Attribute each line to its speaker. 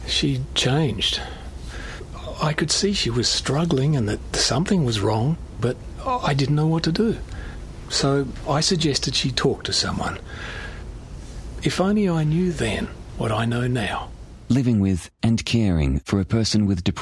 Speaker 1: She changed. I could see she was struggling and that something was wrong, but I didn't know what to do. So I suggested she talk to someone. If only I knew then what I know now.
Speaker 2: Living with and caring for a person with depression